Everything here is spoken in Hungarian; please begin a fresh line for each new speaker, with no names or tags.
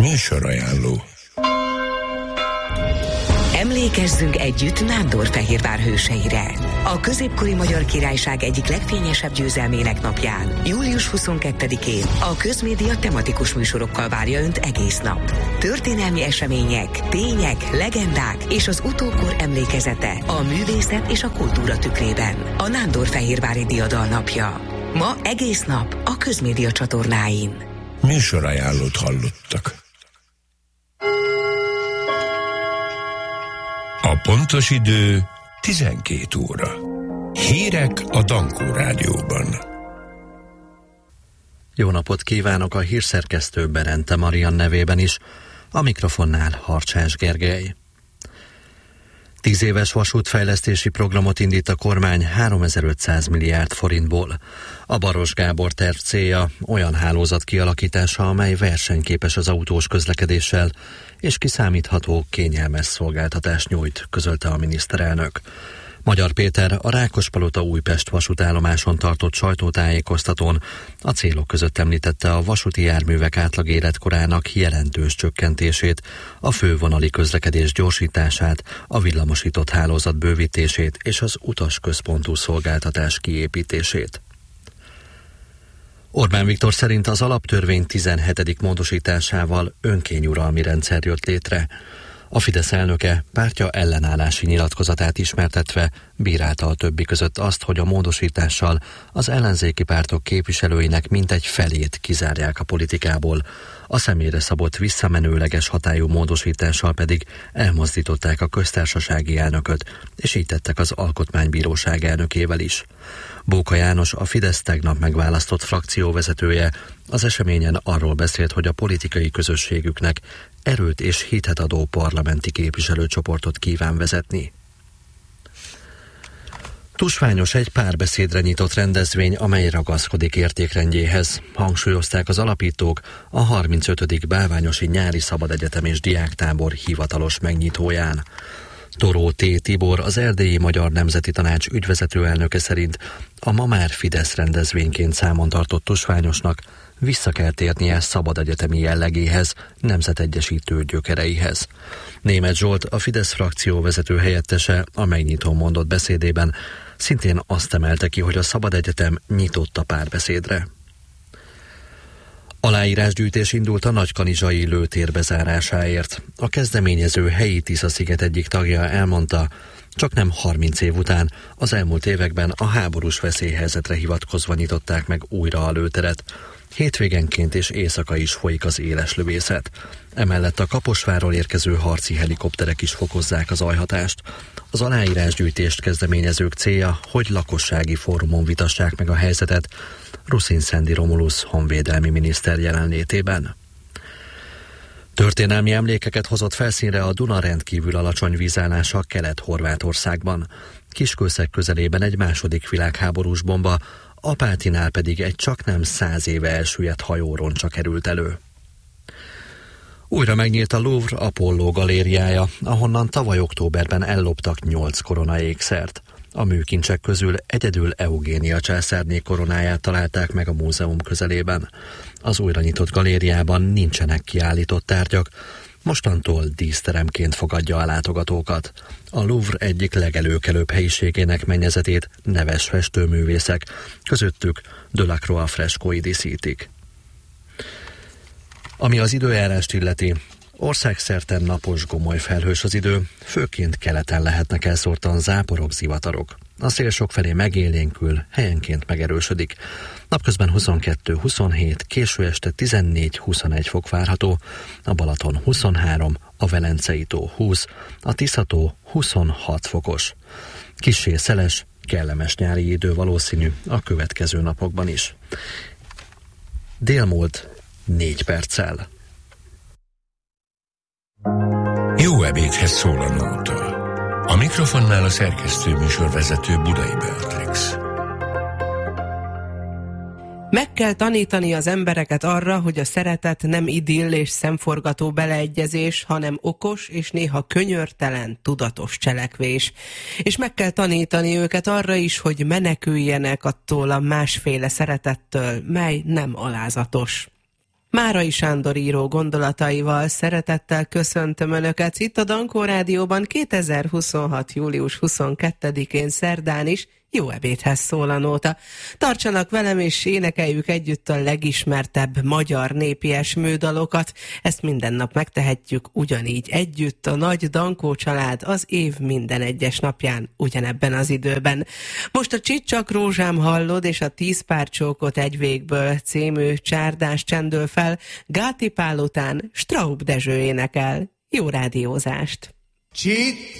Műsorajánló.
Emlékezzünk együtt Nándorfehérvár hőseire. A középkori Magyar Királyság egyik legfényesebb győzelmének napján, július 22-én a Közmédia tematikus műsorokkal várja Önt egész nap. Történelmi események, tények, legendák és az utókor emlékezete a művészet és a kultúra tükrében. A Nándorfehérvári Diadal napja. Ma egész nap a Közmédia csatornáin.
Műsorajánlót hallottak. A pontos idő 12 óra. Hírek a Dankó Rádióban.
Jó napot kívánok a hírszerkesztő Berente Marian nevében is, a mikrofonnál Harcsás Gergely. 10 éves vasútfejlesztési programot indít a kormány 3500 milliárd forintból. A Baross Gábor terv célja olyan hálózat kialakítása, amely versenyképes az autós közlekedéssel, és kiszámítható, kényelmes szolgáltatást nyújt, közölte a miniszterelnök. Magyar Péter a Rákospalota Újpest vasútállomáson tartott sajtótájékoztatón a célok között említette a vasúti járművek átlag életkorának jelentős csökkentését, a fővonali közlekedés gyorsítását, a villamosított hálózat bővítését és az utasközpontú szolgáltatás kiépítését. Orbán Viktor szerint az alaptörvény 17. módosításával önkényuralmi rendszer jött létre. A Fidesz elnöke pártja ellenállási nyilatkozatát ismertetve bírálta a többi között azt, hogy a módosítással az ellenzéki pártok képviselőinek mintegy felét kizárják a politikából, a személyre szabott visszamenőleges hatályú módosítással pedig elmozdították a köztársasági elnököt, és így tettek az Alkotmánybíróság elnökével is. Bóka János, a Fidesz tegnap megválasztott frakcióvezetője, az eseményen arról beszélt, hogy a politikai közösségüknek erőt és hitet adó parlamenti képviselőcsoportot kíván vezetni. Tusványos egy párbeszédre nyitott rendezvény, amely ragaszkodik értékrendjéhez, hangsúlyozták az alapítók a 35. Bálványosi Nyári Szabadegyetem és Diáktábor hivatalos megnyitóján. Toró T. Tibor, az Erdélyi Magyar Nemzeti Tanács ügyvezető elnöke szerint a ma már Fidesz rendezvényként számon tartott Tusványosnak vissza kell térnie szabadegyetemi jellegéhez, nemzetegyesítő gyökereihez. Németh Zsolt, a Fidesz frakció vezető helyettese a megnyitón mondott beszédében szintén azt emelte ki, hogy a Szabadegyetem nyitott a párbeszédre. Aláírásgyűjtés indult a nagykanizsai lőtér bezárásáért. A kezdeményező helyi Tisza-sziget egyik tagja elmondta, csak nem 30 év után, az elmúlt években a háborús veszélyhelyzetre hivatkozva nyitották meg újra a lőteret. Hétvégenként és éjszaka is folyik az éles lövészet. Emellett a Kaposvárról érkező harci helikopterek is fokozzák az zajhatást. Az aláírásgyűjtést kezdeményezők célja, hogy lakossági fórumon vitassák meg a helyzetet Ruszin Szendi Romulusz honvédelmi miniszter jelenlétében. Történelmi emlékeket hozott felszínre a Duna rendkívül alacsony vízállása Kelet-Horvátországban. Kiskőszeg közelében egy második világháborús bomba, Apátinál pedig egy csaknem 100 éve elsüllyedt hajóroncsa került elő. Újra megnyílt a Louvre Apollo galériája, ahonnan tavaly októberben elloptak 8 koronaékszert. A műkincsek közül egyedül Eugénia császárné koronáját találták meg a múzeum közelében. Az újra nyitott galériában nincsenek kiállított tárgyak, mostantól díszteremként fogadja a látogatókat. A Louvre egyik legelőkelőbb helyiségének mennyezetét neves festőművészek, közöttük Delacroix freskói díszítik. Ami az időjárást illeti, országszerte napos, gomoly felhős az idő, főként keleten lehetnek elszórtan záporok, zivatarok. A szél sokfelé megélénkül, helyenként megerősödik. Napközben 22-27, késő este 14-21 fok várható, a Balaton 23, a Velencei-tó 20, a Tisza-tó 26 fokos. Kissé szeles, kellemes nyári idő valószínű a következő napokban is. Délmúlt 4 perccel.
Jó ebédhez szól a nóta. A mikrofonnál a szerkesztő műsorvezető Budai Beatrix.
Meg kell tanítani az embereket arra, hogy a szeretet nem idill és szemforgató beleegyezés, hanem okos és néha könyörtelen, tudatos cselekvés. És meg kell tanítani őket arra is, hogy meneküljenek attól a másféle szeretettől, mely nem alázatos. Márai Sándor író gondolataival szeretettel köszöntöm Önöket itt a Dankó Rádióban 2026. július 22-én szerdán is. Jó ebédhez szól a nóta. Tartsanak velem és énekeljük együtt a legismertebb magyar népies műdalokat. Ezt minden nap megtehetjük ugyanígy együtt a nagy Dankó család az év minden egyes napján ugyanebben az időben. Most a Csicsak rózsám hallod és a 10 pár csókot egy végből című csárdás csendül fel. Gáti Pál után Straub Dezső énekel. Jó rádiózást!